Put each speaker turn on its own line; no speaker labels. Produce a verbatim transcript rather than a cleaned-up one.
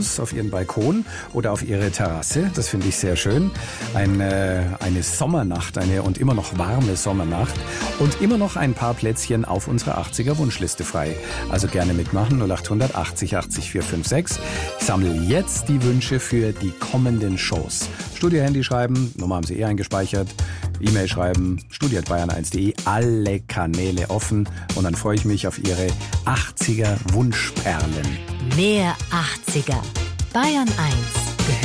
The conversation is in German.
Haus, auf Ihren Balkon oder auf Ihre Terrasse. Das finde ich sehr schön. Eine, eine Sommernacht, eine und immer noch warme Sommernacht. Und immer noch ein paar Plätzchen auf unserer achtziger Wunschliste frei. Also gerne mitmachen, null acht hundert achtzig achtzig vier fünf sechs. Ich sammle jetzt die Wünsche für die kommenden Shows. Studio-Handy schreiben, Nummer haben Sie eh eingespeichert. E-Mail schreiben, studio at bayern eins punkt de, alle Kanäle offen. Und dann freue ich mich auf Ihre achtziger Wunschperlen.
Mehr achtziger. Bayern eins.